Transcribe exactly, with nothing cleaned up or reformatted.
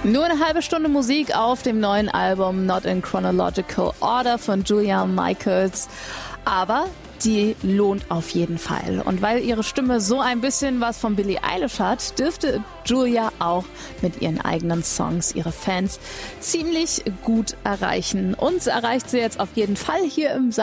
Nur eine halbe Stunde Musik auf dem neuen Album Not in Chronological Order von Julia Michaels. Aber die lohnt auf jeden Fall. Und weil ihre Stimme so ein bisschen was von Billie Eilish hat, dürfte Julia auch mit ihren eigenen Songs ihre Fans ziemlich gut erreichen. Uns erreicht sie jetzt auf jeden Fall hier im